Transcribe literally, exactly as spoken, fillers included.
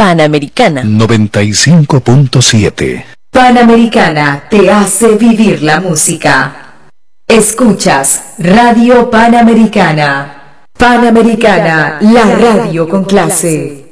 Panamericana noventa y cinco punto siete. Panamericana te hace vivir la música. Escuchas Radio Panamericana. Panamericana, la radio con clase.